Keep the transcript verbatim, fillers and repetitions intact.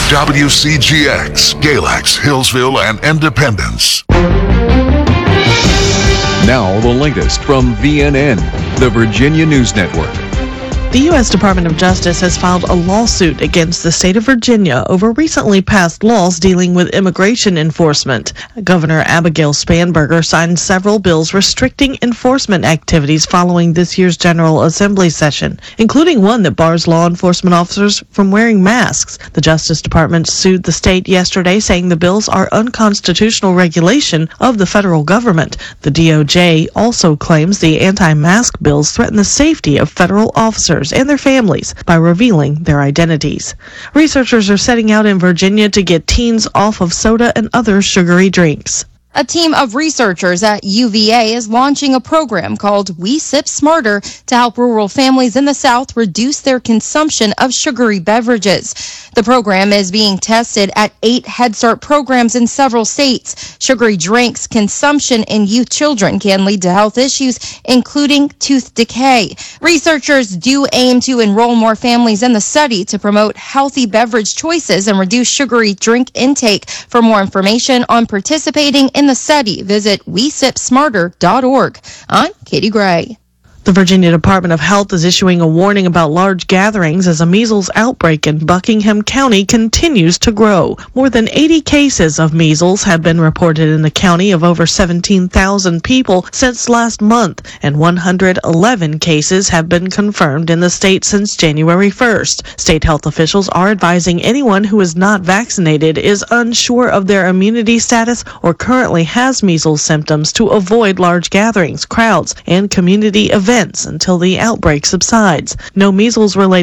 W C G X, Galax, Hillsville, and Independence. Now the latest from V N N, the Virginia News Network. The U S Department of Justice has filed a lawsuit against the state of Virginia over recently passed laws dealing with immigration enforcement. Governor Abigail Spanberger signed several bills restricting enforcement activities following this year's General Assembly session, including one that bars law enforcement officers from wearing masks. The Justice Department sued the state yesterday, saying the bills are unconstitutional regulation of the federal government. The D O J also claims the anti-mask bills threaten the safety of federal officers and their families by revealing their identities. Researchers are setting out in Virginia to get teens off of soda and other sugary drinks. A team of researchers at U V A is launching a program called We Sip Smarter to help rural families in the South reduce their consumption of sugary beverages. The program is being tested at eight Head Start programs in several states. Sugary drinks consumption in youth children can lead to health issues, including tooth decay. Researchers do aim to enroll more families in the study to promote healthy beverage choices and reduce sugary drink intake. For more information on participating in the study, visit we sip smarter dot org. I'm Katie Gray. The Virginia Department of Health is issuing a warning about large gatherings as a measles outbreak in Buckingham County continues to grow. More than eighty cases of measles have been reported in the county of over seventeen thousand people since last month, and one hundred eleven cases have been confirmed in the state since January first. State health officials are advising anyone who is not vaccinated, is unsure of their immunity status, or currently has measles symptoms to avoid large gatherings, crowds, and community events until the outbreak subsides. No measles-related